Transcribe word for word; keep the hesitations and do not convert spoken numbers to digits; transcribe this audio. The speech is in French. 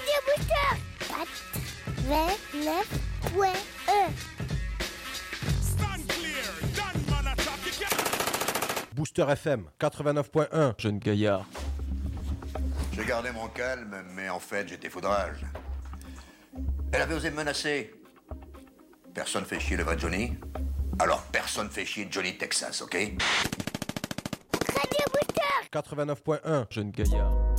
Radio Booster quatre-vingt-neuf point un. Stand clear, done man attack, you can't- Booster F M quatre-vingt-neuf point un. Jeune gaillard. J'ai gardé mon calme, mais en fait, j'étais foudrage. Elle avait osé me menacer. Personne fait chier le vrai Johnny. Alors personne fait chier Johnny Texas, ok? Radio Booster quatre-vingt-neuf point un. Jeune gaillard.